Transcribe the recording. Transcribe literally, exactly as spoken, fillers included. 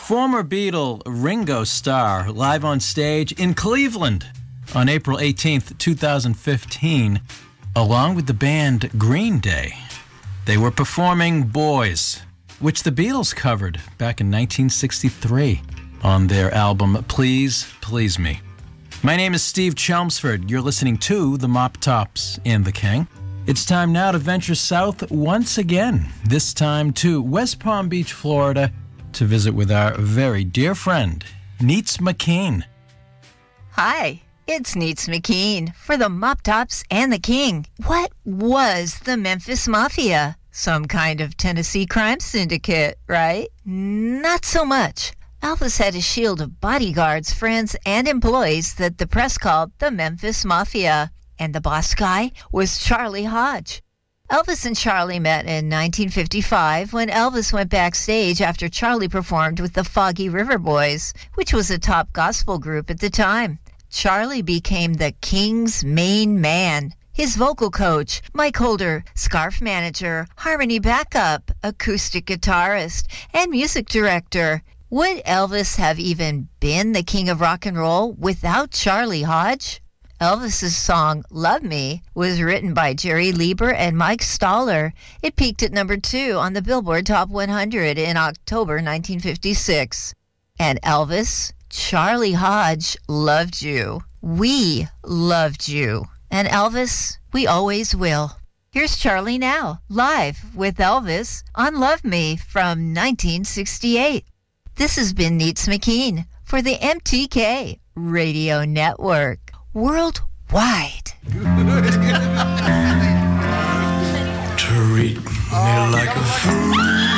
Former Beatle Ringo Starr live on stage in Cleveland on April eighteenth, twenty fifteen, along with the band Green Day. They were performing Boys, which the Beatles covered back in nineteen sixty-three on their album Please, Please Me. My name is Steve Chelmsford. You're listening to The Mop Tops and the King. It's time now to venture south once again, this time to West Palm Beach, Florida, to visit with our very dear friend, Neets McKean. Hi, it's Neets McKean for the Mop Tops and the King. What was the Memphis Mafia? Some kind of Tennessee crime syndicate, right? Not so much. Elvis had a shield of bodyguards, friends, and employees that the press called the Memphis Mafia. And the boss guy was Charlie Hodge. Elvis and Charlie met in nineteen fifty-five when Elvis went backstage after Charlie performed with the Foggy River Boys, which was a top gospel group at the time. Charlie became the King's main man. His vocal coach, Mike Holder, scarf manager, harmony backup, acoustic guitarist, and music director. Would Elvis have even been the king of rock and roll without Charlie Hodge? Elvis's song, Love Me, was written by Jerry Lieber and Mike Stoller. It peaked at number two on the Billboard Top one hundred in October nineteen fifty-six. And Elvis, Charlie Hodge loved you. We loved you. And Elvis, we always will. Here's Charlie now, live with Elvis on Love Me from nineteen sixty-eight. This has been Neets McKean for the M T K Radio Network. Worldwide. Treat me like a fool.